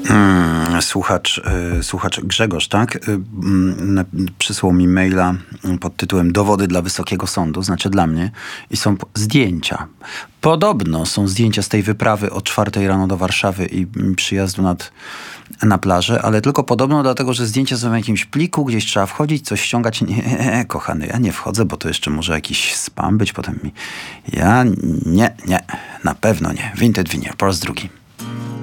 Słuchacz Grzegorz, tak? Przysłał mi maila pod tytułem Dowody dla Wysokiego Sądu, znaczy dla mnie, i są zdjęcia. Podobno są zdjęcia z tej wyprawy od 4 rano do Warszawy i przyjazdu na plażę, ale tylko podobno dlatego, że zdjęcia są w jakimś pliku, gdzieś trzeba wchodzić, coś ściągać. Nie, kochany, ja nie wchodzę, bo to jeszcze może jakiś spam być potem mi. Ja nie, na pewno nie. Vinted Vinyl po raz drugi.